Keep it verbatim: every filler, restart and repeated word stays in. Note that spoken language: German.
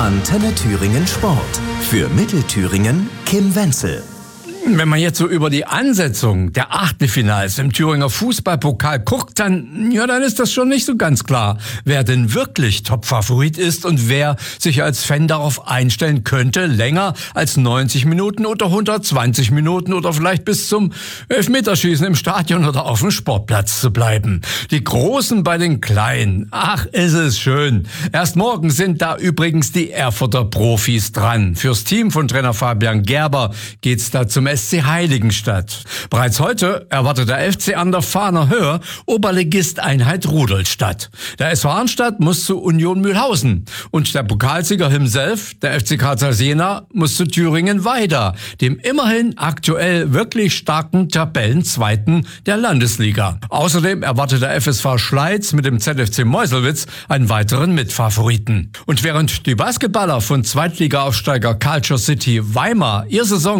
Antenne Thüringen Sport. Für Mittelthüringen Kim Wenzel. Wenn man jetzt so über die Ansetzung der Achtelfinals im Thüringer Fußballpokal guckt, dann, ja, dann ist das schon nicht so ganz klar, wer denn wirklich Top-Favorit ist und wer sich als Fan darauf einstellen könnte, länger als neunzig Minuten oder hundertzwanzig Minuten oder vielleicht bis zum Elfmeterschießen im Stadion oder auf dem Sportplatz zu bleiben. Die Großen bei den Kleinen. Ach, ist es schön. Erst morgen sind da übrigens die Erfurter Profis dran. Fürs Team von Trainer Fabian Gerber geht's da zum S C Heiligenstadt. Bereits heute erwartet der F C an der Fahner Höhe Oberligist Einheit Rudolstadt. Der S V Arnstadt muss zu Union Mühlhausen und der Pokalsieger himself, der F C Karl Zeiss Jena, muss zu Thüringen Weida, dem immerhin aktuell wirklich starken Tabellenzweiten der Landesliga. Außerdem erwartet der F S V Schleiz mit dem Z F C Meuselwitz einen weiteren Mitfavoriten. Und während die Basketballer von Zweitliga-Aufsteiger Culture City Weimar ihr Saison